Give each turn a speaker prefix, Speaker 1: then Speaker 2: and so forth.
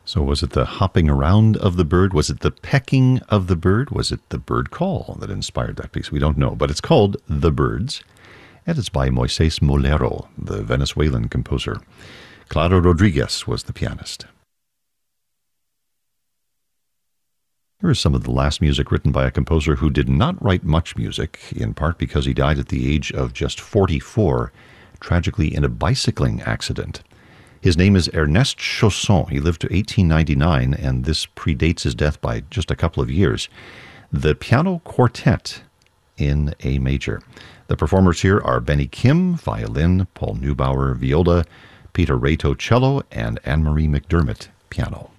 Speaker 1: So was it the hopping around of the bird? Was it the pecking of the bird? Was it the bird call that inspired that piece? We don't know, but it's called The Birds, and it's by Moises Molero, the Venezuelan composer. Claro Rodriguez was the pianist. Here is some of the last music written by a composer who did not write much music, in part because he died at the age of just 44, tragically in a bicycling accident. His name is Ernest Chausson. He lived to 1899, and this predates his death by just a couple of years. The Piano Quartet in A major. The performers here are Benny Kim, violin, Paul Neubauer, viola, Peter Reto, cello, and Anne-Marie McDermott, piano.